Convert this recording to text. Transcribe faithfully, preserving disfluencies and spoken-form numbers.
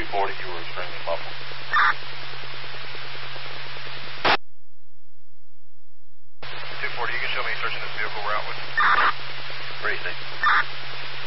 two forty, you were extremely muffled. two forty, you can show me searching this vehicle we're out with? Three six.